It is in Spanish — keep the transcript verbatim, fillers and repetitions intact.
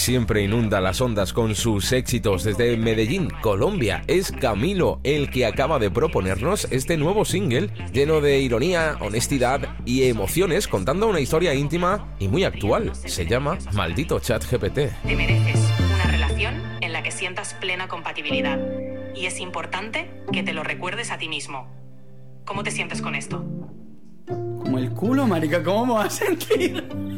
siempre inunda las ondas con sus éxitos. Desde Medellín, Colombia, es Camilo el que acaba de proponernos este nuevo single lleno de ironía, honestidad y emociones, contando una historia íntima y muy actual. Se llama Maldito ChatGPT. Te mereces una relación en la que sientas plena compatibilidad. Y es importante que te lo recuerdes a ti mismo. ¿Cómo te sientes con esto? Como el culo, marica, ¿cómo me vas a sentir?